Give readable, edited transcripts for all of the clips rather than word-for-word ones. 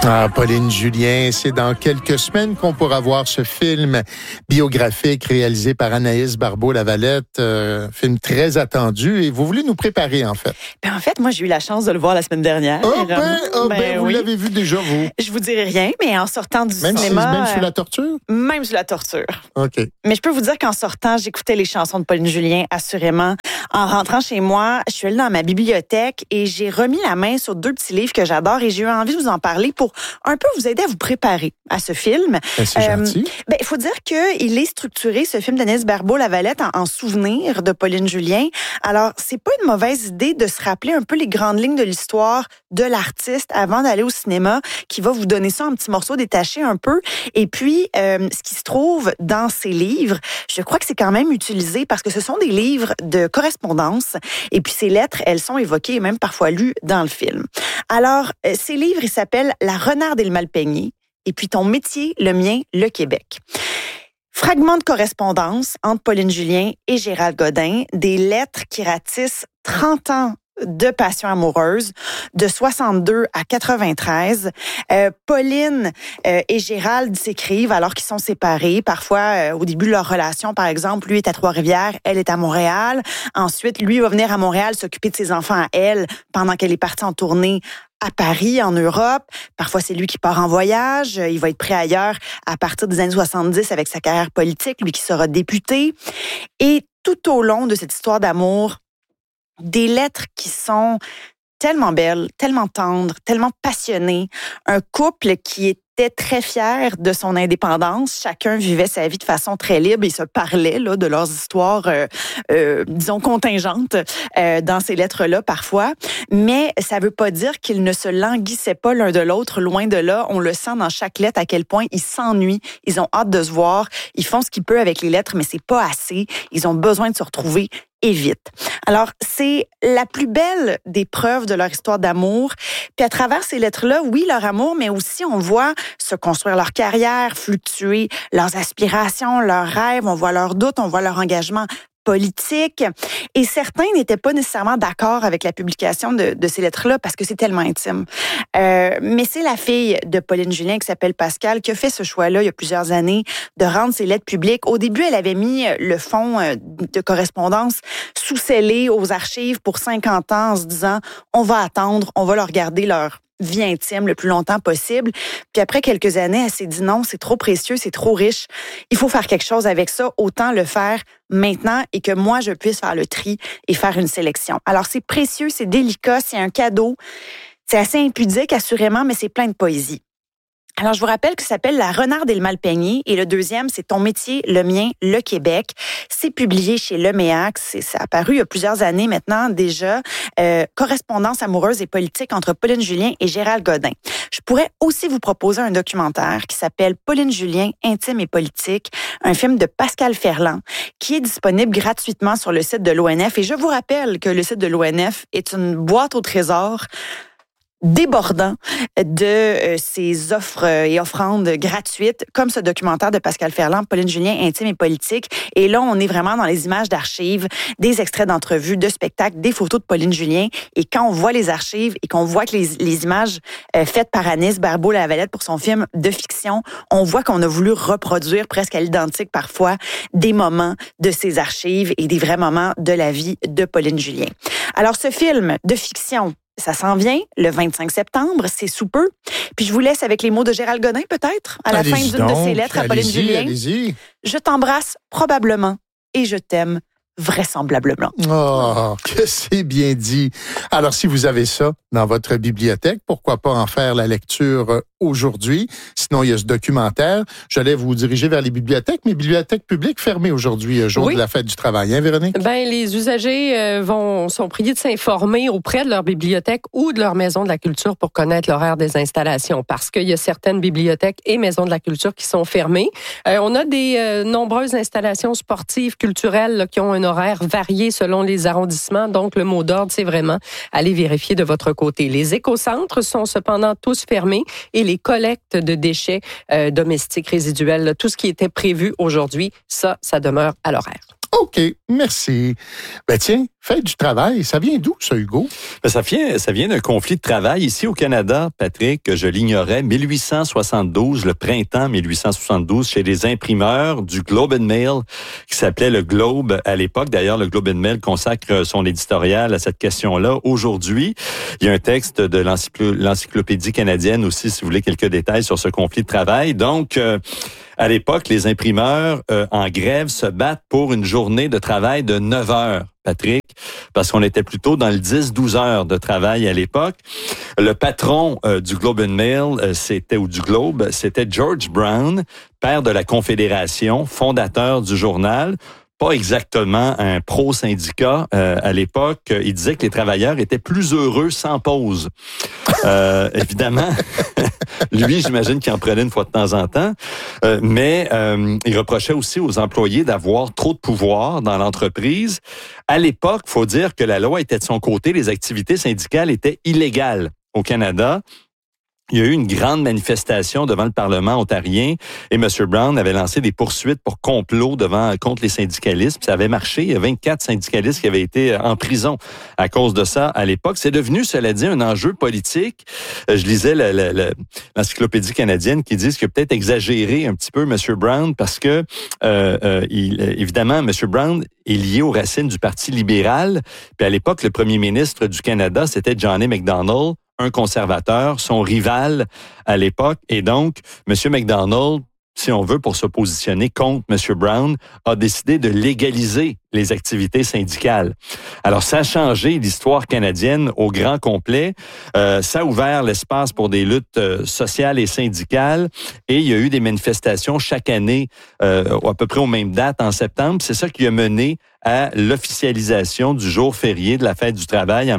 Ah, Pauline Julien, c'est dans quelques semaines qu'on pourra voir ce film biographique réalisé par Anaïs Barbeau-Lavalette, film très attendu, et vous voulez nous préparer en fait. En fait, moi j'ai eu la chance de le voir la semaine dernière. Vous l'avez vu déjà vous. Je vous dirai rien, mais en sortant du cinéma... Même sous la torture? Même sous la torture. OK. Mais je peux vous dire qu'en sortant, j'écoutais les chansons de Pauline Julien, assurément. En rentrant chez moi, je suis allée dans ma bibliothèque et j'ai remis la main sur 2 petits livres que j'adore et j'ai eu envie de vous en parler pour un peu vous aider à vous préparer à ce film. C'est gentil. Il faut dire qu'il est structuré, ce film d'Anaïs Barbeau-Lavalette, en souvenir de Pauline Julien. Alors, c'est pas une mauvaise idée de se rappeler un peu les grandes lignes de l'histoire de l'artiste avant d'aller au cinéma, qui va vous donner ça en petits morceaux détachés un peu. Et puis, ce qui se trouve dans ces livres, je crois que c'est quand même utilisé parce que ce sont des livres de correspondance. Et puis, ces lettres, elles sont évoquées et même parfois lues dans le film. Alors, ces livres, ils s'appellent La Renarde et le Malpeignée et puis Ton métier, le mien, le Québec. Fragments de correspondance entre Pauline Julien et Gérald Godin, des lettres qui ratissent 30 ans de passion amoureuse, de 62 à 93. Pauline et Gérald s'écrivent alors qu'ils sont séparés. Parfois, au début de leur relation, par exemple, lui est à Trois-Rivières, elle est à Montréal. Ensuite, lui va venir à Montréal s'occuper de ses enfants à elle pendant qu'elle est partie en tournée à Paris, en Europe. Parfois, c'est lui qui part en voyage. Il va être prêt ailleurs à partir des années 70 avec sa carrière politique, lui qui sera député. Et tout au long de cette histoire d'amour, des lettres qui sont tellement belles, tellement tendres, tellement passionnées. Un couple qui était très fier de son indépendance. Chacun vivait sa vie de façon très libre et se parlait là, de leurs histoires, disons, contingentes dans ces lettres-là parfois. Mais ça ne veut pas dire qu'ils ne se languissaient pas l'un de l'autre, loin de là. On le sent dans chaque lettre à quel point ils s'ennuient, ils ont hâte de se voir, ils font ce qu'ils peuvent avec les lettres, mais c'est pas assez. Ils ont besoin de se retrouver et vite. Alors, c'est la plus belle des preuves de leur histoire d'amour. Puis à travers ces lettres-là, oui, leur amour, mais aussi on voit se construire leur carrière, fluctuer leurs aspirations, leurs rêves, on voit leurs doutes, on voit leur engagement politique. Et certains n'étaient pas nécessairement d'accord avec la publication de ces lettres-là parce que c'est tellement intime. Mais c'est la fille de Pauline Julien qui s'appelle Pascale qui a fait ce choix-là il y a plusieurs années de rendre ses lettres publiques. Au début, elle avait mis le fonds de correspondance sous-scellé aux archives pour 50 ans en se disant on va attendre, on va leur garder leur vie intime le plus longtemps possible. Puis après quelques années, elle s'est dit non, c'est trop précieux, c'est trop riche. Il faut faire quelque chose avec ça, autant le faire maintenant et que moi, je puisse faire le tri et faire une sélection. Alors, c'est précieux, c'est délicat, c'est un cadeau. C'est assez impudique, assurément, mais c'est plein de poésie. Alors, je vous rappelle que ça s'appelle La Renarde et le Malpeignée et le deuxième, c'est Ton métier, le mien, le Québec. C'est publié chez Leméac. Ça a apparu il y a plusieurs années maintenant déjà. Correspondance amoureuse et politique entre Pauline Julien et Gérald Godin. Je pourrais aussi vous proposer un documentaire qui s'appelle Pauline Julien, intime et politique, un film de Pascal Ferland qui est disponible gratuitement sur le site de l'ONF. Et je vous rappelle que le site de l'ONF est une boîte au trésor débordant de ces offres et offrandes gratuites, comme ce documentaire de Pascal Ferland, Pauline Julien, intime et politique. Et là, on est vraiment dans les images d'archives, des extraits d'entrevues, de spectacles, des photos de Pauline Julien. Et quand on voit les archives et qu'on voit que les images faites par Anaïs Barbeau-Lavalette pour son film de fiction, on voit qu'on a voulu reproduire presque à l'identique parfois des moments de ces archives et des vrais moments de la vie de Pauline Julien. Alors, ce film de fiction, ça s'en vient le 25 septembre, c'est sous peu. Puis je vous laisse avec les mots de Gérald Godin, peut-être, à la fin d'une de ses lettres à Pauline Julien. Allez-y. Je t'embrasse probablement et je t'aime vraisemblablement. Oh, que c'est bien dit. Alors, si vous avez ça dans votre bibliothèque, pourquoi pas en faire la lecture aujourd'hui? Sinon, il y a ce documentaire. J'allais vous diriger vers les bibliothèques, mais bibliothèques publiques fermées aujourd'hui, jour de la fête du travail. Hein, Véronique? Les usagers sont priés de s'informer auprès de leur bibliothèque ou de leur maison de la culture pour connaître l'horaire des installations, parce qu'il y a certaines bibliothèques et maisons de la culture qui sont fermées. On a des nombreuses installations sportives, culturelles là, qui ont un horaire varié selon les arrondissements. Donc, le mot d'ordre, c'est vraiment aller vérifier de votre côté. Les écocentres sont cependant tous fermés et les collectes de déchets domestiques résiduels, tout ce qui était prévu aujourd'hui, ça demeure à l'horaire. OK, merci. Ben tiens, fête du travail, ça vient d'où ça, Hugo? Ben, ça vient d'un conflit de travail ici au Canada, Patrick, que je l'ignorais, 1872, le printemps 1872, chez les imprimeurs du Globe and Mail, qui s'appelait le Globe à l'époque. D'ailleurs, le Globe and Mail consacre son éditorial à cette question-là. Aujourd'hui, il y a un texte de l'Encyclopédie canadienne aussi, si vous voulez quelques détails sur ce conflit de travail. Donc, à l'époque, les imprimeurs en grève se battent pour une journée de travail de 9 heures, Patrick, parce qu'on était plutôt dans le 10-12 heures de travail à l'époque. Le patron du Globe and Mail, du Globe, c'était George Brown, père de la Confédération, fondateur du journal. Pas exactement un pro-syndicat à l'époque. Il disait que les travailleurs étaient plus heureux sans pause. Évidemment, lui, j'imagine qu'il en prenait une fois de temps en temps. Mais il reprochait aussi aux employés d'avoir trop de pouvoir dans l'entreprise. À l'époque, il faut dire que la loi était de son côté. Les activités syndicales étaient illégales au Canada. Il y a eu une grande manifestation devant le Parlement ontarien et M. Brown avait lancé des poursuites pour complot contre les syndicalistes. Puis ça avait marché. Il y a 24 syndicalistes qui avaient été en prison à cause de ça à l'époque. C'est devenu, cela dit, un enjeu politique. Je lisais l'Encyclopédie canadienne qui dit qu'il a peut-être exagéré un petit peu M. Brown parce que, évidemment, M. Brown est lié aux racines du Parti libéral. Puis à l'époque, le premier ministre du Canada, c'était John A. Macdonald, un conservateur, son rival à l'époque. Et donc, M. Macdonald, si on veut, pour se positionner contre M. Brown, a décidé de légaliser les activités syndicales. Alors, ça a changé l'histoire canadienne au grand complet. Ça a ouvert l'espace pour des luttes sociales et syndicales. Et il y a eu des manifestations chaque année, à peu près aux mêmes dates, en septembre. C'est ça qui a mené à l'officialisation du jour férié de la fête du travail en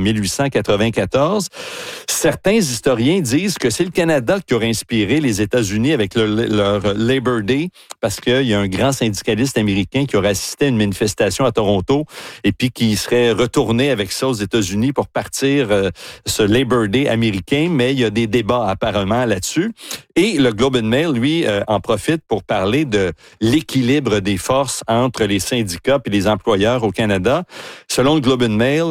1894. Certains historiens disent que c'est le Canada qui aurait inspiré les États-Unis avec leur Labor Day, parce qu'il y a un grand syndicaliste américain qui aurait assisté à une manifestation à Toronto et puis qui serait retourné avec ça aux États-Unis pour partir ce Labor Day américain, mais il y a des débats apparemment là-dessus. Et le Globe and Mail, lui, en profite pour parler de l'équilibre des forces entre les syndicats et les employeurs au Canada. Selon le Globe and Mail,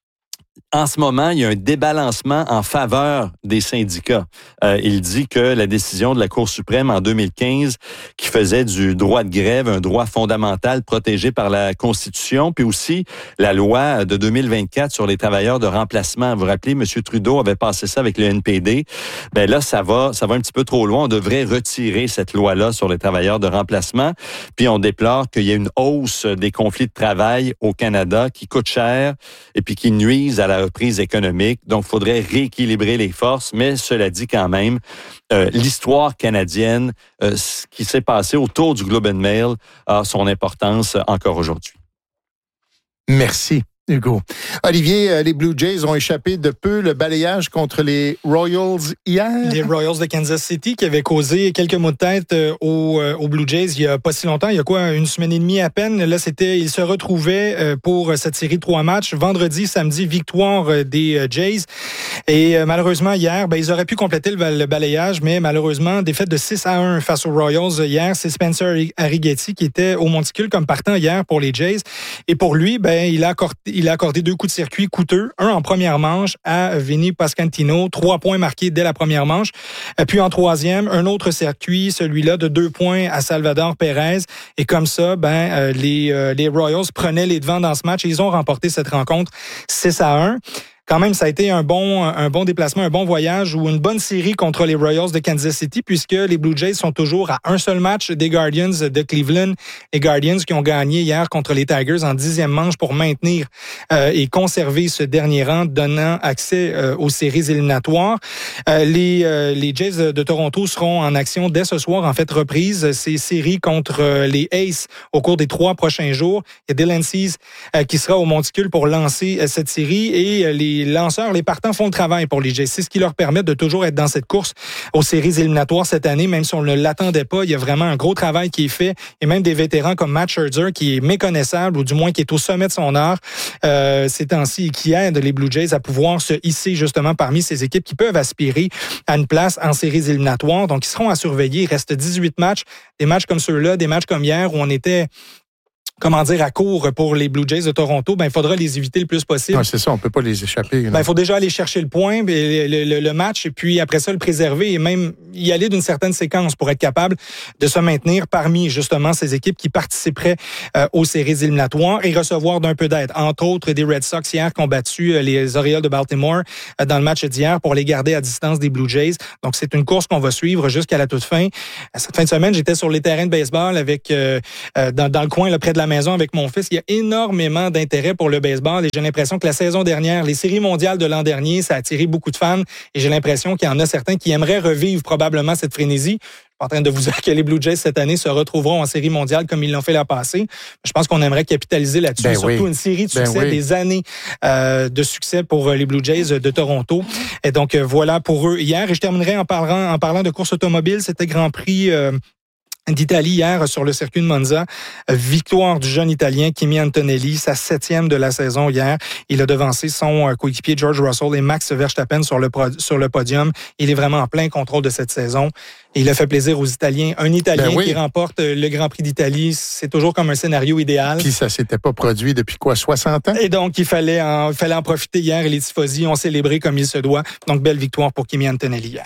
en ce moment, il y a un débalancement en faveur des syndicats. Il dit que la décision de la Cour suprême en 2015, qui faisait du droit de grève un droit fondamental protégé par la Constitution, puis aussi la loi de 2024 sur les travailleurs de remplacement. Vous vous rappelez, M. Trudeau avait passé ça avec le NPD. Ben là, ça va un petit peu trop loin. On devrait retirer cette loi-là sur les travailleurs de remplacement. Puis on déplore qu'il y ait une hausse des conflits de travail au Canada qui coûte cher et puis qui nuisent à la reprise économique. Donc, il faudrait rééquilibrer les forces. Mais cela dit quand même, l'histoire canadienne, ce qui s'est passé autour du Globe and Mail a son importance encore aujourd'hui. Merci, Hugo. Olivier, les Blue Jays ont échappé de peu le balayage contre les Royals hier. Les Royals de Kansas City qui avaient causé quelques maux de tête aux Blue Jays il y a pas si longtemps. Il y a quoi, une semaine et demie à peine. Là, ils se retrouvaient pour cette série de 3 matchs. Vendredi, samedi, victoire des Jays. Et malheureusement, hier, ils auraient pu compléter le balayage, mais malheureusement, défaite de 6-1 face aux Royals hier. C'est Spencer Arrighetti qui était au monticule comme partant hier pour les Jays. Et pour lui, il a accordé 2 coups de circuit coûteux. Un en première manche à Vinny Pasquantino, 3 points marqués dès la première manche. Puis en troisième, un autre circuit, celui-là de 2 points à Salvador Pérez. Et comme ça, les Royals prenaient les devants dans ce match et ils ont remporté cette rencontre 6-1. Quand même, ça a été un bon déplacement, un bon voyage ou une bonne série contre les Royals de Kansas City puisque les Blue Jays sont toujours à un seul match des Guardians de Cleveland. Les Guardians qui ont gagné hier contre les Tigers en 10e manche pour maintenir et conserver ce dernier rang, donnant accès aux séries éliminatoires. Les Jays de Toronto seront en action dès ce soir, en fait, reprise ces séries contre les Aces au cours des 3 prochains jours. Il y a Dylan Cease qui sera au monticule pour lancer cette série et les lanceurs, les partants font le travail pour les Jays. C'est ce qui leur permet de toujours être dans cette course aux séries éliminatoires cette année, même si on ne l'attendait pas. Il y a vraiment un gros travail qui est fait et même des vétérans comme Matt Scherzer qui est méconnaissable ou du moins qui est au sommet de son art ces temps-ci et qui aide les Blue Jays à pouvoir se hisser justement parmi ces équipes qui peuvent aspirer à une place en séries éliminatoires. Donc, ils seront à surveiller. Il reste 18 matchs. Des matchs comme ceux-là, des matchs comme hier où on était à court pour les Blue Jays de Toronto, il faudra les éviter le plus possible. Non, c'est ça, on peut pas les échapper. Il faut déjà aller chercher le point, le match, et puis après ça, le préserver et même y aller d'une certaine séquence pour être capable de se maintenir parmi justement ces équipes qui participeraient aux séries éliminatoires et recevoir d'un peu d'aide. Entre autres, des Red Sox hier qui ont battu les Orioles de Baltimore dans le match d'hier pour les garder à distance des Blue Jays. Donc, c'est une course qu'on va suivre jusqu'à la toute fin. Cette fin de semaine, j'étais sur les terrains de baseball avec dans le coin là, près de la maison avec mon fils. Il y a énormément d'intérêt pour le baseball et j'ai l'impression que la saison dernière, les séries mondiales de l'an dernier, ça a attiré beaucoup de fans et j'ai l'impression qu'il y en a certains qui aimeraient revivre probablement cette frénésie. En train de vous dire que les Blue Jays cette année se retrouveront en série mondiale comme ils l'ont fait l'an passé. Je pense qu'on aimerait capitaliser là-dessus. Surtout une série de succès, des années de succès pour les Blue Jays de Toronto. Et donc voilà pour eux hier. Et je terminerai en parlant de course automobile. C'était Grand Prix d'Italie hier sur le circuit de Monza. Victoire du jeune Italien Kimi Antonelli, sa 7e de la saison hier. Il a devancé son coéquipier George Russell et Max Verstappen sur le podium. Il est vraiment en plein contrôle de cette saison. Et il a fait plaisir aux Italiens. Un Italien qui remporte le Grand Prix d'Italie, c'est toujours comme un scénario idéal. Puis ça s'était pas produit depuis 60 ans? Et donc, il fallait en profiter hier et les tifosi ont célébré comme il se doit. Donc, belle victoire pour Kimi Antonelli hier.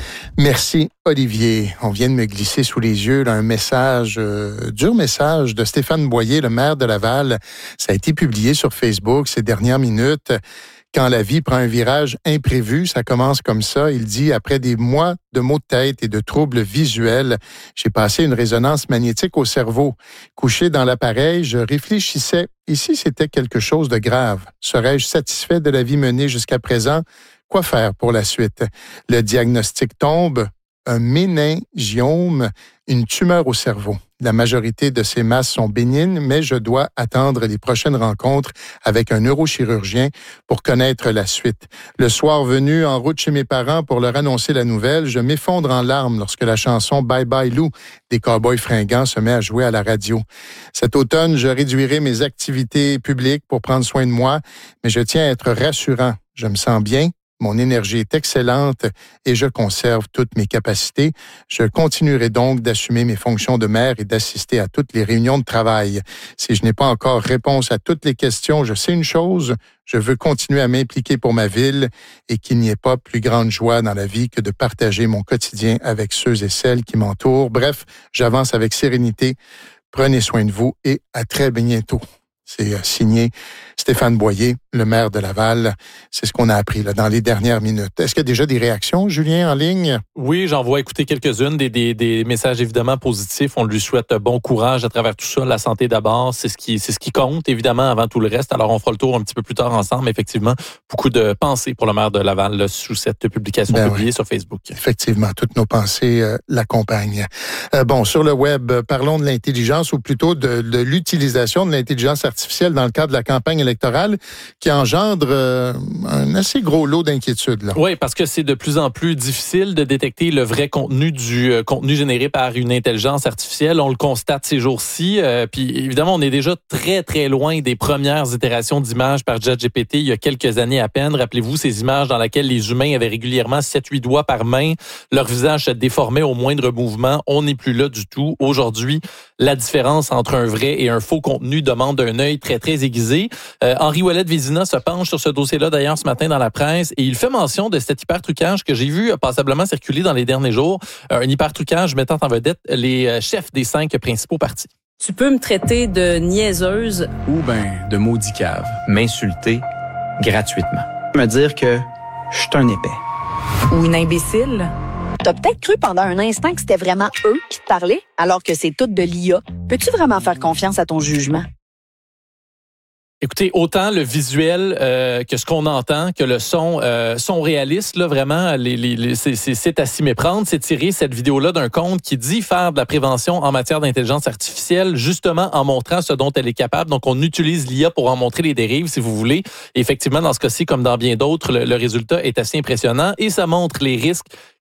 Merci, Olivier. On vient de me glisser sous les yeux là, un message, dur message de Stéphane Boyer, le maire de Laval. Ça a été publié sur Facebook ces dernières minutes. Quand la vie prend un virage imprévu, ça commence comme ça. Il dit, après des mois de maux de tête et de troubles visuels, j'ai passé une résonance magnétique au cerveau. Couché dans l'appareil, je réfléchissais. Et si c'était quelque chose de grave? Serais-je satisfait de la vie menée jusqu'à présent? Quoi faire pour la suite? Le diagnostic tombe, un méningiome, une tumeur au cerveau. La majorité de ces masses sont bénignes, mais je dois attendre les prochaines rencontres avec un neurochirurgien pour connaître la suite. Le soir venu, en route chez mes parents pour leur annoncer la nouvelle, je m'effondre en larmes lorsque la chanson Bye Bye Lou des Cowboys fringants se met à jouer à la radio. Cet automne, je réduirai mes activités publiques pour prendre soin de moi, mais je tiens à être rassurant. Je me sens bien. Mon énergie est excellente et je conserve toutes mes capacités. Je continuerai donc d'assumer mes fonctions de maire et d'assister à toutes les réunions de travail. Si je n'ai pas encore réponse à toutes les questions, je sais une chose, je veux continuer à m'impliquer pour ma ville et qu'il n'y ait pas plus grande joie dans la vie que de partager mon quotidien avec ceux et celles qui m'entourent. Bref, j'avance avec sérénité. Prenez soin de vous et à très bientôt. C'est signé Stéphane Boyer, le maire de Laval. C'est ce qu'on a appris là, dans les dernières minutes. Est-ce qu'il y a déjà des réactions, Julien, en ligne? Oui, j'en vois écouter quelques-unes, des messages évidemment positifs. On lui souhaite bon courage à travers tout ça. La santé d'abord, c'est ce qui compte, évidemment, avant tout le reste. Alors, on fera le tour un petit peu plus tard ensemble. Effectivement, beaucoup de pensées pour le maire de Laval là, sous cette publication publiée sur Facebook. Effectivement, toutes nos pensées l'accompagnent. Sur le web, parlons de l'intelligence ou plutôt de l'utilisation de l'intelligence artificielle dans le cadre de la campagne électorale qui engendre un assez gros lot d'inquiétudes. Là. Oui, parce que c'est de plus en plus difficile de détecter le vrai contenu du contenu généré par une intelligence artificielle. On le constate ces jours-ci. Puis évidemment, on est déjà très, très loin des premières itérations d'images par ChatGPT il y a quelques années à peine. Rappelez-vous ces images dans lesquelles les humains avaient régulièrement 7-8 doigts par main. Leur visage se déformait au moindre mouvement. On n'est plus là du tout. Aujourd'hui, la différence entre un vrai et un faux contenu demande un œil très, très aiguisé. Henri Ouellet-Vézina se penche sur ce dossier-là d'ailleurs ce matin dans la presse et il fait mention de cet hyper-trucage que j'ai vu passablement circuler dans les derniers jours. Un hyper-trucage mettant en vedette les chefs des 5 principaux partis. Tu peux me traiter de niaiseuse ou de maudit cave. M'insulter gratuitement. Me dire que je suis un épais. ou une imbécile. T'as peut-être cru pendant un instant que c'était vraiment eux qui te parlaient, alors que c'est tout de l'IA. Peux-tu vraiment faire confiance à ton jugement? Écoutez, autant le visuel que ce qu'on entend, que le son sont réalistes, là, vraiment, c'est à s'y méprendre. C'est tirer cette vidéo-là d'un compte qui dit faire de la prévention en matière d'intelligence artificielle, justement en montrant ce dont elle est capable. Donc, on utilise l'IA pour en montrer les dérives, si vous voulez. Et effectivement, dans ce cas-ci, comme dans bien d'autres, le résultat est assez impressionnant et ça montre les risques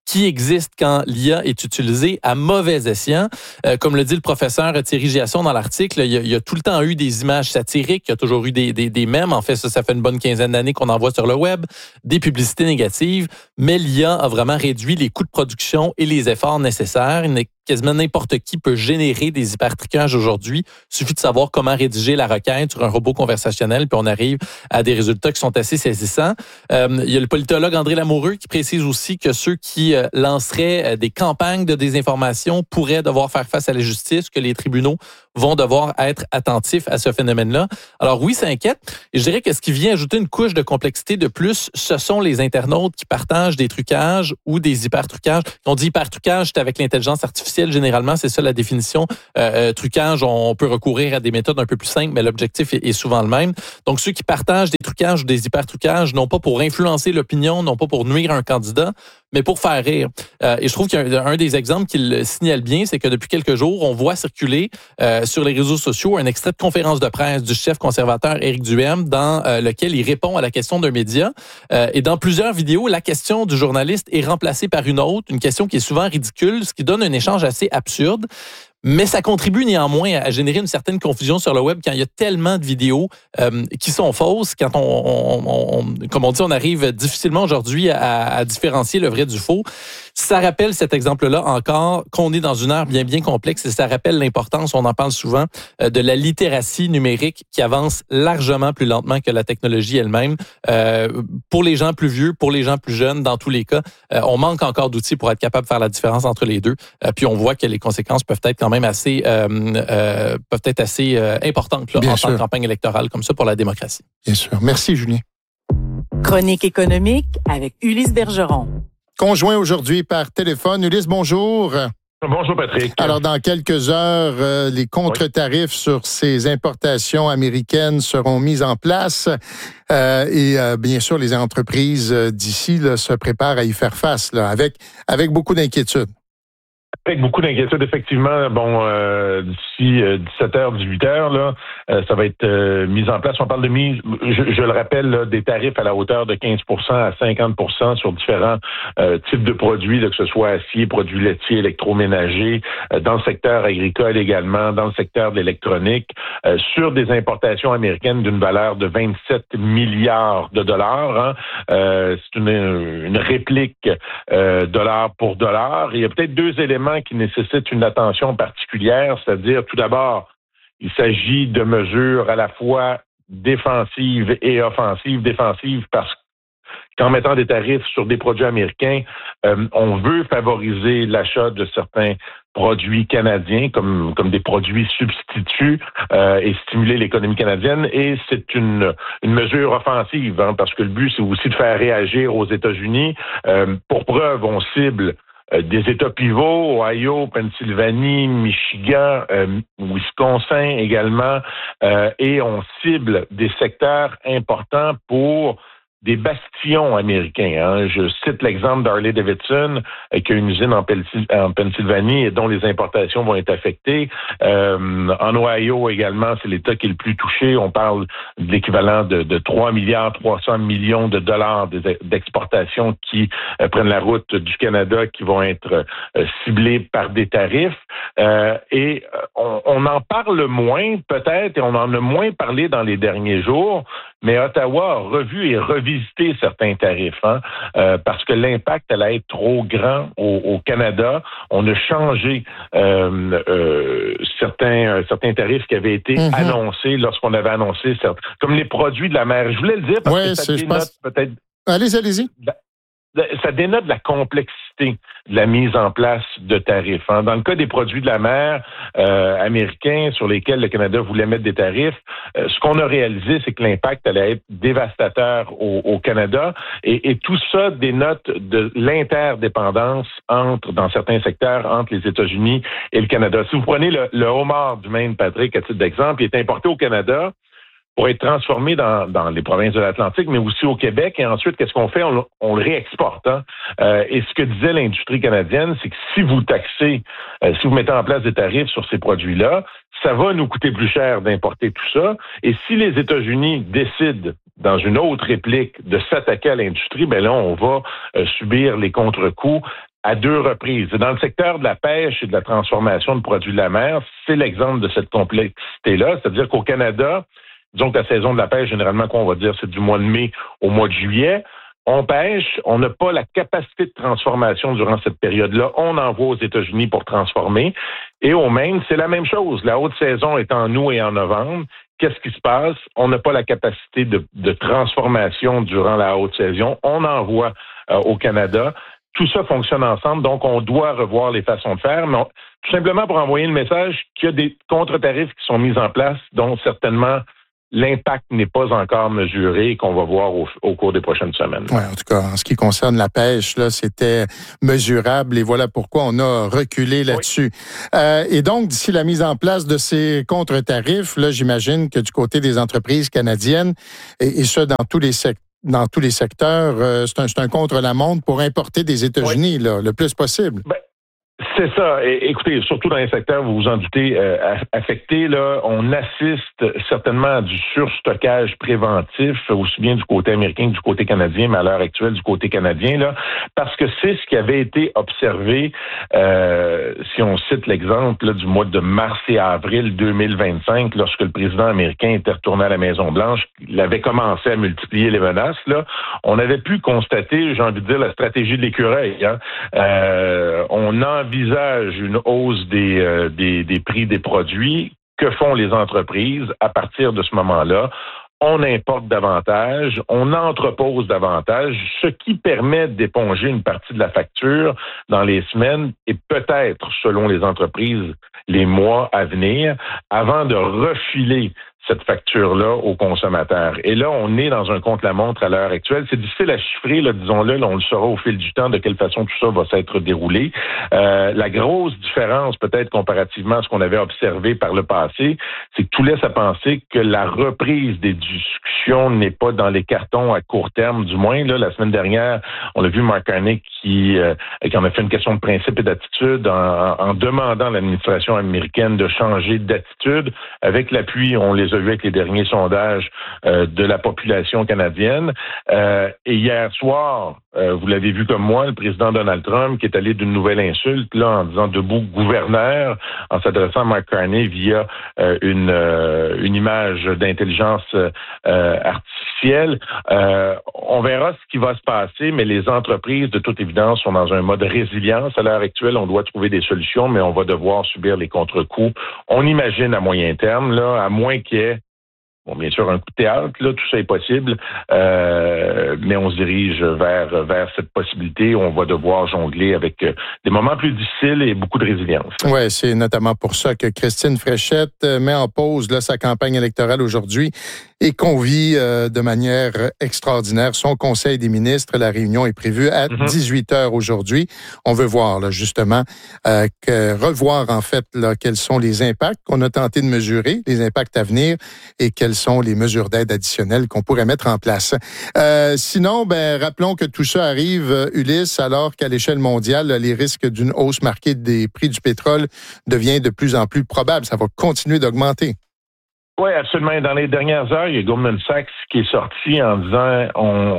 qui existe quand l'IA est utilisée à mauvais escient. Comme le dit le professeur Thierry Giasson dans l'article, il y a tout le temps eu des images satiriques, il y a toujours eu des mèmes. En fait, ça fait une bonne quinzaine d'années qu'on en voit sur le web, des publicités négatives, mais l'IA a vraiment réduit les coûts de production et les efforts nécessaires. Quasiment n'importe qui peut générer des hypertrucages aujourd'hui. Il suffit de savoir comment rédiger la requête sur un robot conversationnel, puis on arrive à des résultats qui sont assez saisissants. Il y a le politologue André Lamoureux qui précise aussi que ceux qui lanceraient des campagnes de désinformation pourraient devoir faire face à la justice, que les tribunaux vont devoir être attentifs à ce phénomène-là. Alors oui, ça inquiète. Et je dirais que ce qui vient ajouter une couche de complexité de plus, ce sont les internautes qui partagent des trucages ou des hypertrucages. On dit hypertrucage, c'est avec l'intelligence artificielle. Généralement, c'est ça la définition. Trucage, on peut recourir à des méthodes un peu plus simples, mais l'objectif est souvent le même. Donc, ceux qui partagent des trucages ou des hypertrucages, non pas pour influencer l'opinion, non pas pour nuire à un candidat, mais pour faire rire. Et je trouve qu'il y a un des exemples qui le signale bien, c'est que depuis quelques jours, on voit circuler sur les réseaux sociaux un extrait de conférence de presse du chef conservateur Éric Duhaime dans lequel il répond à la question d'un média. Et dans plusieurs vidéos, la question du journaliste est remplacée par une autre, une question qui est souvent ridicule, ce qui donne un échange assez absurde. Mais ça contribue néanmoins à générer une certaine confusion sur le web quand il y a tellement de vidéos qui sont fausses. Quand comme on dit, on arrive difficilement aujourd'hui à différencier le vrai du faux. Ça rappelle cet exemple-là encore qu'on est dans une ère bien complexe et ça rappelle l'importance, on en parle souvent, de la littératie numérique qui avance largement plus lentement que la technologie elle-même. Pour les gens plus vieux, pour les gens plus jeunes, dans tous les cas, on manque encore d'outils pour être capable de faire la différence entre les deux. Puis on voit que les conséquences peuvent être quand même assez importantes là, en tant que campagne électorale comme ça pour la démocratie. Bien sûr. Merci, Julien. Chronique économique avec Ulysse Bergeron. Conjoint aujourd'hui par téléphone. Ulysse, bonjour. Bonjour, Patrick. Alors, dans quelques heures, les contre-tarifs sur ces importations américaines seront mis en place. Bien sûr, les entreprises d'ici là, se préparent à y faire face là, avec beaucoup d'inquiétude. Avec beaucoup d'inquiétude, effectivement. Bon, d'ici 17h, 18h, là, ça va être mis en place. On parle de mise, je le rappelle, là, des tarifs à la hauteur de 15% à 50% sur différents types de produits, là, que ce soit acier, produits laitiers, électroménagers, dans le secteur agricole également, dans le secteur de l'électronique, sur des importations américaines d'une valeur de 27 milliards de dollars. Hein. C'est une réplique dollar pour dollar. Et il y a peut-être deux éléments qui nécessitent une attention particulière, c'est-à-dire, tout d'abord, il s'agit de mesures à la fois défensives et offensives. Défensives parce qu'en mettant des tarifs sur des produits américains, on veut favoriser l'achat de certains produits canadiens comme des produits substituts et stimuler l'économie canadienne. Et c'est une mesure offensive, hein, parce que le but, c'est aussi de faire réagir aux États-Unis. Pour preuve, on cible des États pivots, Ohio, Pennsylvanie, Michigan, Wisconsin également, et on cible des secteurs importants pour des bastions américains. Hein. Je cite l'exemple d'Harley-Davidson, qui a une usine en Pennsylvanie et dont les importations vont être affectées. En Ohio également, c'est l'État qui est le plus touché. On parle de l'équivalent de 3 milliards 300 millions de dollars d'exportations qui prennent la route du Canada, qui vont être ciblés par des tarifs. Et on en parle moins peut-être, et on en a moins parlé dans les derniers jours, mais Ottawa a revu et revisité certains tarifs, hein, parce que l'impact allait être trop grand au Canada. On a changé certains tarifs qui avaient été annoncés lorsqu'on avait annoncé comme les produits de la mer. Je voulais le dire parce que ça dénote peut-être... Allez-y. Ça dénote la complexité de la mise en place de tarifs. Hein. Dans le cas des produits de la mer américains sur lesquels le Canada voulait mettre des tarifs, ce qu'on a réalisé, c'est que l'impact allait être dévastateur au Canada et tout ça dénote de l'interdépendance dans certains secteurs, entre les États-Unis et le Canada. Si vous prenez le homard du Maine, Patrick, à titre d'exemple, il est importé au Canada pour être transformé dans les provinces de l'Atlantique, mais aussi au Québec. Et ensuite, qu'est-ce qu'on fait? On le réexporte. Hein? Et ce que disait l'industrie canadienne, c'est que si vous taxez, si vous mettez en place des tarifs sur ces produits-là, ça va nous coûter plus cher d'importer tout ça. Et si les États-Unis décident, dans une autre réplique, de s'attaquer à l'industrie, ben là, on va subir les contre-coups à 2 reprises. Dans le secteur de la pêche et de la transformation de produits de la mer, c'est l'exemple de cette complexité-là. C'est-à-dire qu'au Canada, disons que la saison de la pêche, généralement, qu'on va dire, c'est du mois de mai au mois de juillet. On pêche, on n'a pas la capacité de transformation durant cette période-là. On envoie aux États-Unis pour transformer. Et au Maine, c'est la même chose. La haute saison est en août et en novembre. Qu'est-ce qui se passe? On n'a pas la capacité de transformation durant la haute saison. On envoie au Canada. Tout ça fonctionne ensemble, donc on doit revoir les façons de faire, mais tout simplement pour envoyer le message qu'il y a des contre-tarifs qui sont mis en place, dont certainement l'impact n'est pas encore mesuré et qu'on va voir au cours des prochaines semaines. Oui, en tout cas, en ce qui concerne la pêche, là, c'était mesurable et voilà pourquoi on a reculé là-dessus. Oui. Et donc, d'ici la mise en place de ces contre-tarifs, là, j'imagine que du côté des entreprises canadiennes, et ce, dans tous les secteurs, c'est un contre-la-montre pour importer des États-Unis, là, le plus possible. C'est ça. Écoutez, surtout dans les secteurs, vous vous en doutez, affectés, là, on assiste certainement à du surstockage préventif, aussi bien du côté américain que du côté canadien, mais à l'heure actuelle, du côté canadien, là, parce que c'est ce qui avait été observé, si on cite l'exemple là, du mois de mars et avril 2025, lorsque le président américain était retourné à la Maison-Blanche, il avait commencé à multiplier les menaces, là, on avait pu constater, j'ai envie de dire, la stratégie de l'écureuil. Hein. On envisage une hausse des prix des produits. Que font les entreprises à partir de ce moment-là? On importe davantage, on entrepose davantage, ce qui permet d'éponger une partie de la facture dans les semaines et peut-être, selon les entreprises, les mois à venir, avant de refiler cette facture-là aux consommateurs. Et là, on est dans un contre-la-montre à l'heure actuelle. C'est difficile à chiffrer, là, disons-le, là, on le saura au fil du temps de quelle façon tout ça va s'être déroulé. La grosse différence, peut-être comparativement à ce qu'on avait observé par le passé, c'est que tout laisse à penser que la reprise des discussions n'est pas dans les cartons à court terme, du moins. Là, la semaine dernière, on a vu Mark Carney qui en a fait une question de principe et d'attitude en demandant à l'administration américaine de changer d'attitude. Avec l'appui, on les a vu avec les derniers sondages de la population canadienne. Et hier soir, vous l'avez vu comme moi, le président Donald Trump qui est allé d'une nouvelle insulte là en disant debout gouverneur, en s'adressant à Mark Carney via une image d'intelligence artificielle. On verra ce qui va se passer, mais les entreprises, de toute évidence, sont dans un mode résilience. À l'heure actuelle, on doit trouver des solutions, mais on va devoir subir les contre-coups. On imagine à moyen terme, là, à moins qu'il y ait bien sûr, un coup de théâtre, là, tout ça est possible, mais on se dirige vers cette possibilité où on va devoir jongler avec des moments plus difficiles et beaucoup de résilience. Oui, c'est notamment pour ça que Christine Fréchette met en pause là, sa campagne électorale aujourd'hui et convie de manière extraordinaire son conseil des ministres. La réunion est prévue à 18h aujourd'hui. On veut voir là, justement, revoir en fait là, quels sont les impacts qu'on a tenté de mesurer, les impacts à venir et quels sont les mesures d'aide additionnelles qu'on pourrait mettre en place. Sinon, rappelons que tout ça arrive, Ulysse, alors qu'à l'échelle mondiale, les risques d'une hausse marquée des prix du pétrole devient de plus en plus probable. Ça va continuer d'augmenter. Oui, absolument. Dans les dernières heures, il y a Goldman Sachs qui est sorti en disant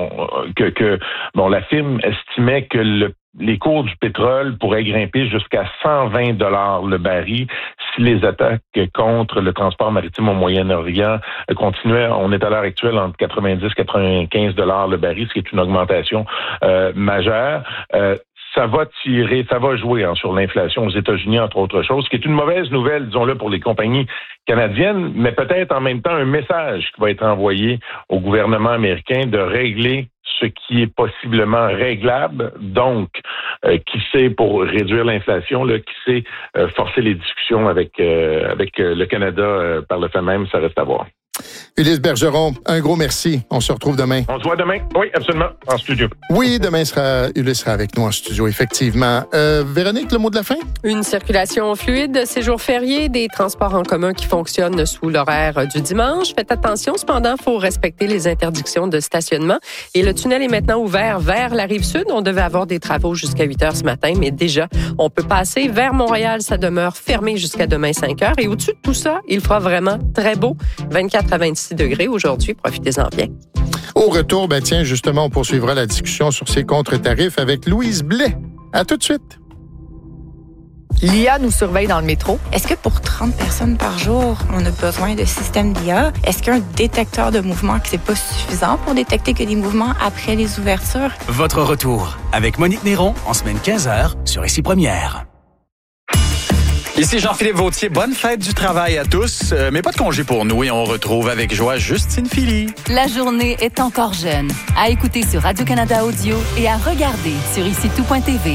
que la firme estimait que les cours du pétrole pourraient grimper jusqu'à 120 $ le baril si les attaques contre le transport maritime au Moyen-Orient continuaient. On est à l'heure actuelle entre 90 et 95 $ le baril, ce qui est une augmentation majeure. Ça va jouer sur l'inflation aux États-Unis, entre autres choses, ce qui est une mauvaise nouvelle, disons-le, pour les compagnies canadiennes, mais peut-être en même temps un message qui va être envoyé au gouvernement américain de régler ce qui est possiblement réglable. Donc, qui sait, pour réduire l'inflation, là, qui sait forcer les discussions avec le Canada par le fait même, ça reste à voir. Ulysse Bergeron, un gros merci. On se retrouve demain. On se voit demain? Oui, absolument, en studio. Oui, demain, Ulysse sera avec nous en studio, effectivement. Véronique, le mot de la fin? Une circulation fluide, ces jours fériés, des transports en commun qui fonctionnent sous l'horaire du dimanche. Faites attention, cependant, il faut respecter les interdictions de stationnement. Et le tunnel est maintenant ouvert vers la Rive-Sud. On devait avoir des travaux jusqu'à 8h ce matin, mais déjà, on peut passer vers Montréal. Ça demeure fermé jusqu'à demain 5h. Et au-dessus de tout ça, il fera vraiment très beau. 24 à 26 degrés aujourd'hui. Profitez-en bien. Au retour, justement, on poursuivra la discussion sur ces contre-tarifs avec Louise Blais. À tout de suite. L'IA nous surveille dans le métro. Est-ce que pour 30 personnes par jour, on a besoin de systèmes d'IA? Est-ce qu'un détecteur de mouvement, c'est pas suffisant pour détecter que des mouvements après les ouvertures? Votre retour avec Monique Néron en semaine 15h sur Ici Première. Ici Jean-Philippe Vautier, bonne fête du travail à tous, mais pas de congé pour nous et on retrouve avec joie Justine Philly. La journée est encore jeune. À écouter sur Radio-Canada Audio et à regarder sur IciTout.tv.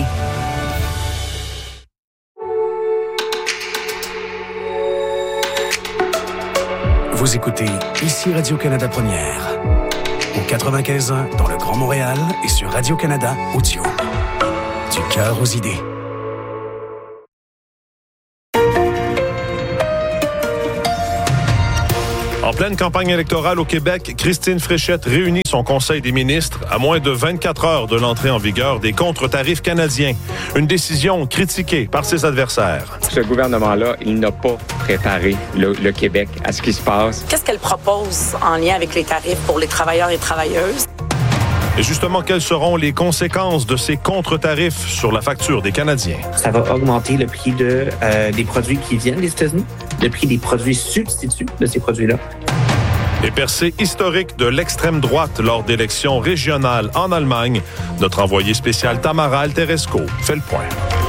Vous écoutez Ici Radio-Canada Première, au 95.1 dans le Grand Montréal et sur Radio-Canada Audio. Du cœur aux idées. En pleine campagne électorale au Québec, Christine Fréchette réunit son conseil des ministres à moins de 24 heures de l'entrée en vigueur des contre-tarifs canadiens. Une décision critiquée par ses adversaires. Ce gouvernement-là, il n'a pas préparé le Québec à ce qui se passe. Qu'est-ce qu'elle propose en lien avec les tarifs pour les travailleurs et travailleuses? Et justement, quelles seront les conséquences de ces contre-tarifs sur la facture des Canadiens? Ça va augmenter le prix des produits qui viennent des États-Unis, le prix des produits substituts de ces produits-là. Les percées historiques de l'extrême droite lors d'élections régionales en Allemagne. Notre envoyé spécial Tamara Alteresco fait le point.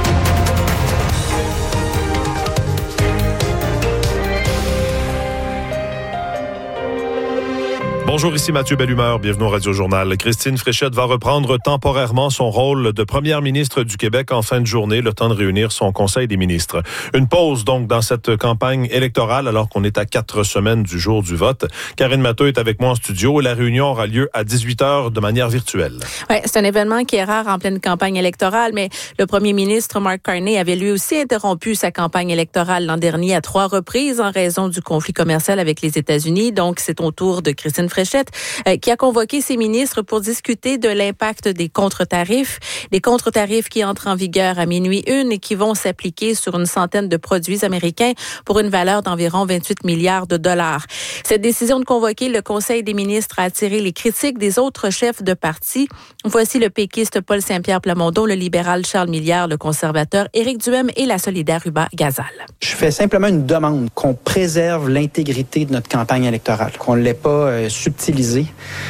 Bonjour, ici Mathieu Bellumeur, bienvenue au Radio-Journal. Christine Fréchette va reprendre temporairement son rôle de première ministre du Québec en fin de journée, le temps de réunir son conseil des ministres. Une pause donc dans cette campagne électorale alors qu'on est à 4 semaines du jour du vote. Karine Matteux est avec moi en studio et la réunion aura lieu à 18h de manière virtuelle. Oui, c'est un événement qui est rare en pleine campagne électorale, mais le premier ministre Mark Carney avait lui aussi interrompu sa campagne électorale l'an dernier à 3 reprises en raison du conflit commercial avec les États-Unis. Donc, c'est au tour de Christine Fréchette qui a convoqué ses ministres pour discuter de l'impact des contre-tarifs. Des contre-tarifs qui entrent en vigueur à minuit 1 et qui vont s'appliquer sur une centaine de produits américains pour une valeur d'environ 28 milliards de dollars. Cette décision de convoquer le Conseil des ministres a attiré les critiques des autres chefs de parti. Voici le péquiste Paul Saint-Pierre Plamondon, le libéral Charles Milliard, le conservateur Éric Duhem et la solidaire Ruba Gazal. Je fais simplement une demande qu'on préserve l'intégrité de notre campagne électorale, qu'on ne l'ait pas subtilisée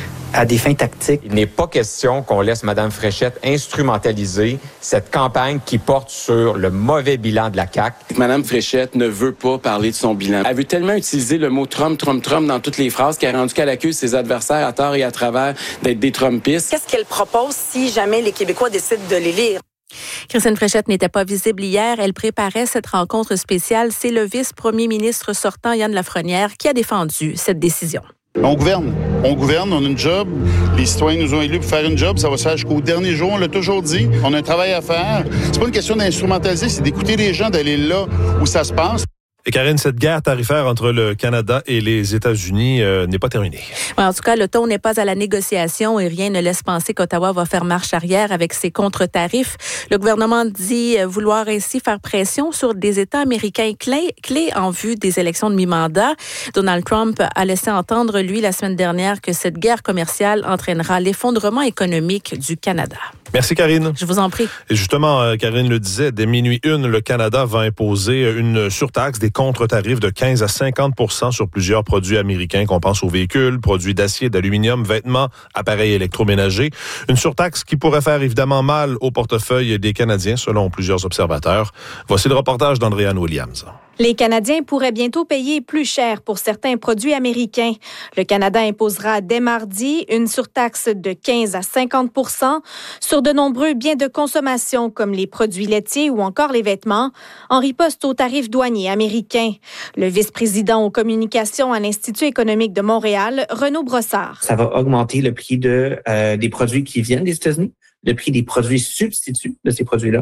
à des fins tactiques. Il n'est pas question qu'on laisse Mme Fréchette instrumentaliser cette campagne qui porte sur le mauvais bilan de la CAQ. Mme Fréchette ne veut pas parler de son bilan. Elle veut tellement utiliser le mot Trump dans toutes les phrases qu'elle a rendu qu'elle accuse ses adversaires à tort et à travers d'être des Trumpistes. Qu'est-ce qu'elle propose si jamais les Québécois décident de les lire? Christine Fréchette n'était pas visible hier. Elle préparait cette rencontre spéciale. C'est le vice-premier ministre sortant, Yann Lafrenière, qui a défendu cette décision. On gouverne, on a une job. Les citoyens nous ont élus pour faire une job. Ça va se faire jusqu'au dernier jour. On l'a toujours dit. On a un travail à faire. C'est pas une question d'instrumentaliser, c'est d'écouter les gens, d'aller là où ça se passe. Et Karine, cette guerre tarifaire entre le Canada et les États-Unis n'est pas terminée. Ouais, en tout cas, le ton n'est pas à la négociation et rien ne laisse penser qu'Ottawa va faire marche arrière avec ses contre-tarifs. Le gouvernement dit vouloir ainsi faire pression sur des États américains clés en vue des élections de mi-mandat. Donald Trump a laissé entendre, lui, la semaine dernière, que cette guerre commerciale entraînera l'effondrement économique du Canada. Merci, Karine. Je vous en prie. Et justement, Karine le disait, dès minuit 1, le Canada va imposer une surtaxe, des contre-tarifs de 15 à 50% sur plusieurs produits américains, qu'on pense aux véhicules, produits d'acier, d'aluminium, vêtements, appareils électroménagers. Une surtaxe qui pourrait faire évidemment mal au portefeuille des Canadiens, selon plusieurs observateurs. Voici le reportage d'Andréane Williams. Les Canadiens pourraient bientôt payer plus cher pour certains produits américains. Le Canada imposera dès mardi une surtaxe de 15 à 50% sur de nombreux biens de consommation comme les produits laitiers ou encore les vêtements, en riposte aux tarifs douaniers américains. Le vice-président aux communications à l'Institut économique de Montréal, Renaud Brossard. Ça va augmenter le prix des produits qui viennent des États-Unis, le prix des produits substituts de ces produits-là,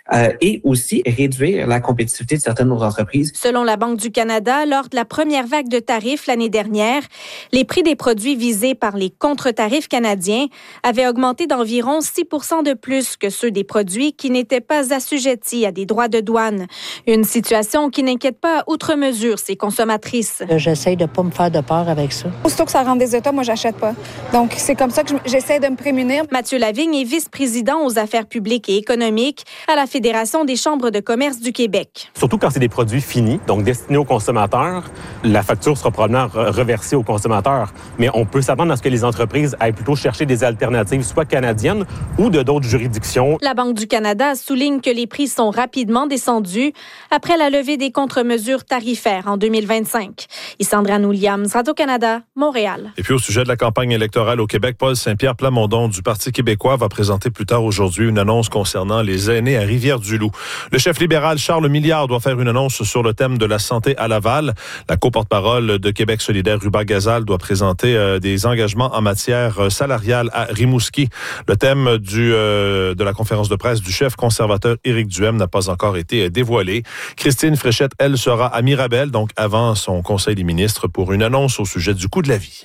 et aussi réduire la compétitivité de certaines de nos entreprises. Selon la Banque du Canada, lors de la première vague de tarifs l'année dernière, les prix des produits visés par les contre-tarifs canadiens avaient augmenté d'environ 6% de plus que ceux des produits qui n'étaient pas assujettis à des droits de douane. Une situation qui n'inquiète pas outre mesure ces consommatrices. J'essaie de ne pas me faire de peur avec ça. Aussitôt que ça rentre des États, moi, j'achète pas. Donc, c'est comme ça que j'essaie de me prémunir. Mathieu Lavigne est vice vice-président aux affaires publiques et économiques à la Fédération des chambres de commerce du Québec. Surtout quand c'est des produits finis, donc destinés aux consommateurs, la facture sera probablement reversée aux consommateurs. Mais on peut s'attendre à ce que les entreprises aillent plutôt chercher des alternatives, soit canadiennes ou de d'autres juridictions. La Banque du Canada souligne que les prix sont rapidement descendus après la levée des contre-mesures tarifaires en 2025. Sandra Williams, Radio-Canada, Montréal. Et puis au sujet de la campagne électorale au Québec, Paul Saint-Pierre Plamondon du Parti québécois va présenter plus tard aujourd'hui une annonce concernant les aînés à Rivière-du-Loup. Le chef libéral Charles Milliard doit faire une annonce sur le thème de la santé à Laval. La co-porte-parole de Québec solidaire, Ruba Gazal, doit présenter des engagements en matière salariale à Rimouski. Le thème de la conférence de presse du chef conservateur Éric Duhem n'a pas encore été dévoilé. Christine Fréchette, elle, sera à Mirabel, donc avant son conseil des ministres, pour une annonce au sujet du coût de la vie.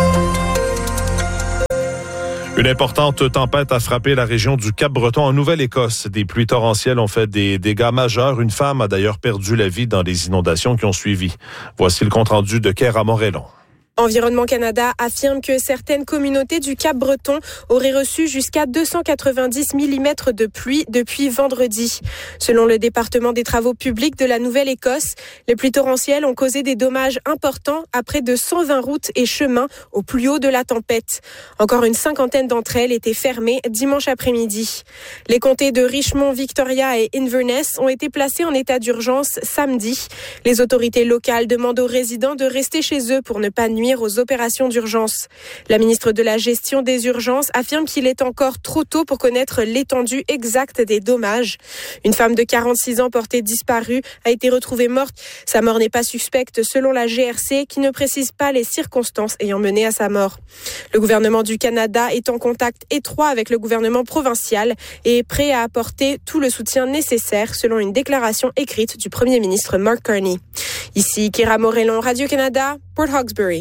Une importante tempête a frappé la région du Cap-Breton en Nouvelle-Écosse. Des pluies torrentielles ont fait des dégâts majeurs. Une femme a d'ailleurs perdu la vie dans les inondations qui ont suivi. Voici le compte-rendu de Kéra Morellon. Environnement Canada affirme que certaines communautés du Cap-Breton auraient reçu jusqu'à 290 mm de pluie depuis vendredi. Selon le département des travaux publics de la Nouvelle-Écosse, les pluies torrentielles ont causé des dommages importants à près de 120 routes et chemins au plus haut de la tempête. Encore une cinquantaine d'entre elles étaient fermées dimanche après-midi. Les comtés de Richmond, Victoria et Inverness ont été placés en état d'urgence samedi. Les autorités locales demandent aux résidents de rester chez eux pour ne pas nuire aux opérations d'urgence. La ministre de la Gestion des urgences affirme qu'il est encore trop tôt pour connaître l'étendue exacte des dommages. Une femme de 46 ans portée disparue a été retrouvée morte. Sa mort n'est pas suspecte selon la GRC qui ne précise pas les circonstances ayant mené à sa mort. Le gouvernement du Canada est en contact étroit avec le gouvernement provincial et est prêt à apporter tout le soutien nécessaire selon une déclaration écrite du premier ministre Mark Carney. Ici Kéra Morellon, Radio-Canada, Port Hawkesbury.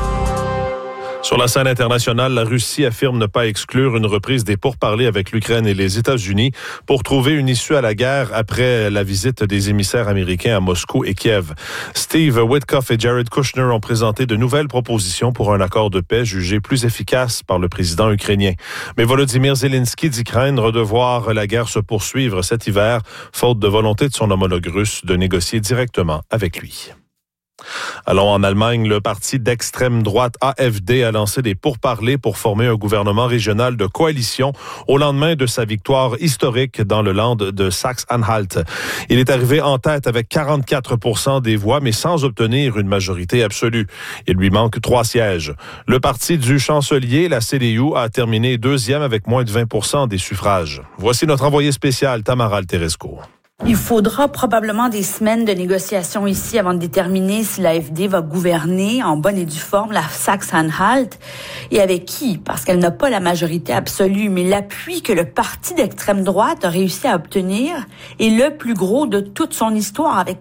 Sur la scène internationale, la Russie affirme ne pas exclure une reprise des pourparlers avec l'Ukraine et les États-Unis pour trouver une issue à la guerre après la visite des émissaires américains à Moscou et Kiev. Steve Witkoff et Jared Kushner ont présenté de nouvelles propositions pour un accord de paix jugé plus efficace par le président ukrainien. Mais Volodymyr Zelensky dit craindre de voir la guerre se poursuivre cet hiver, faute de volonté de son homologue russe de négocier directement avec lui. Allons en Allemagne, le parti d'extrême droite AfD a lancé des pourparlers pour former un gouvernement régional de coalition au lendemain de sa victoire historique dans le land de Saxe-Anhalt. Il est arrivé en tête avec 44% des voix, mais sans obtenir une majorité absolue. Il lui manque 3 sièges. Le parti du chancelier, la CDU, a terminé deuxième avec moins de 20% des suffrages. Voici notre envoyé spécial, Tamara Teresco. Il faudra probablement des semaines de négociations ici avant de déterminer si l'AfD va gouverner en bonne et due forme la Saxe-Anhalt et avec qui, parce qu'elle n'a pas la majorité absolue, mais l'appui que le parti d'extrême droite a réussi à obtenir est le plus gros de toute son histoire avec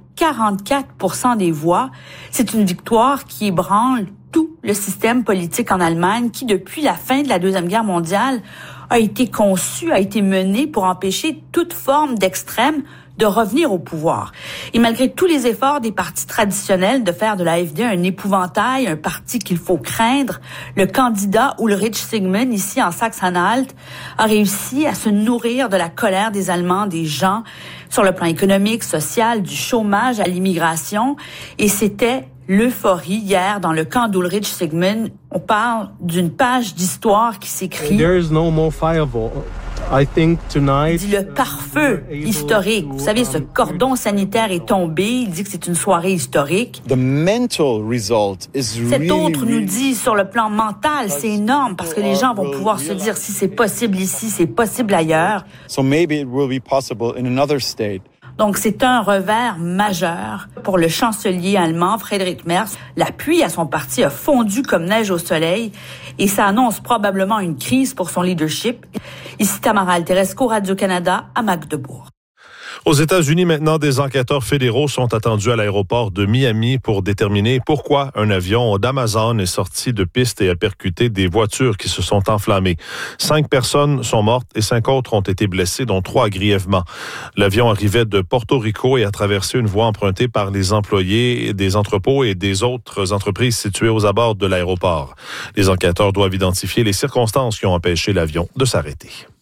44% des voix. C'est une victoire qui ébranle tout le système politique en Allemagne qui, depuis la fin de la Deuxième Guerre mondiale, a été conçu, a été mené pour empêcher toute forme d'extrême de revenir au pouvoir. Et malgré tous les efforts des partis traditionnels de faire de l'AfD un épouvantail, un parti qu'il faut craindre, le candidat Ulrich Sigmund, ici en Saxe-Anhalt, a réussi à se nourrir de la colère des Allemands, des gens, sur le plan économique, social, du chômage à l'immigration. Et c'était l'euphorie hier dans le camp d'Ulrich Sigmund. On parle d'une page d'histoire qui s'écrit. There is no more fireball. I think tonight. Il dit le pare-feu historique. Vous savez, ce cordon sanitaire est tombé. Il dit que c'est une soirée historique. The mental result is Cet autre nous dit sur le plan mental, c'est énorme parce que les gens vont pouvoir se dire si c'est possible ici, c'est possible ailleurs. So maybe it will be possible in another state. Donc, c'est un revers majeur pour le chancelier allemand Friedrich Merz. L'appui à son parti a fondu comme neige au soleil et ça annonce probablement une crise pour son leadership. Ici Tamara Teresco, Radio-Canada, à Magdebourg. Aux États-Unis, maintenant, des enquêteurs fédéraux sont attendus à l'aéroport de Miami pour déterminer pourquoi un avion d'Amazon est sorti de piste et a percuté des voitures qui se sont enflammées. 5 personnes sont mortes et 5 autres ont été blessées, dont 3 grièvement. L'avion arrivait de Porto Rico et a traversé une voie empruntée par les employés des entrepôts et des autres entreprises situées aux abords de l'aéroport. Les enquêteurs doivent identifier les circonstances qui ont empêché l'avion de s'arrêter.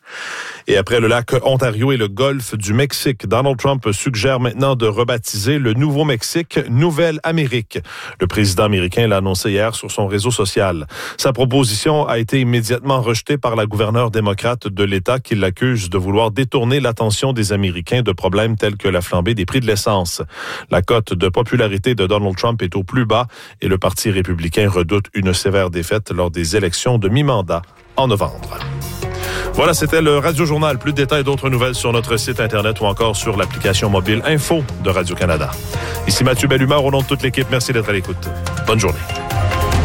Et après le lac Ontario et le golfe du Mexique, Donald Trump suggère maintenant de rebaptiser le Nouveau-Mexique Nouvelle-Amérique. Le président américain l'a annoncé hier sur son réseau social. Sa proposition a été immédiatement rejetée par la gouverneure démocrate de l'État qui l'accuse de vouloir détourner l'attention des Américains de problèmes tels que la flambée des prix de l'essence. La cote de popularité de Donald Trump est au plus bas et le Parti républicain redoute une sévère défaite lors des élections de mi-mandat en novembre. Voilà, c'était le Radio Journal. Plus de détails et d'autres nouvelles sur notre site Internet ou encore sur l'application mobile Info de Radio-Canada. Ici Mathieu Bellumeur, au nom de toute l'équipe, merci d'être à l'écoute. Bonne journée.